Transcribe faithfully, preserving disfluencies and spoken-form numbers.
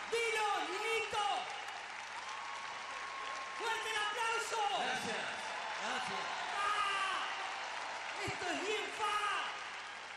¡Dilo, niñito! ¡Fuerte el aplauso! Gracias, gracias. ¡Ah! ¡Esto es bien!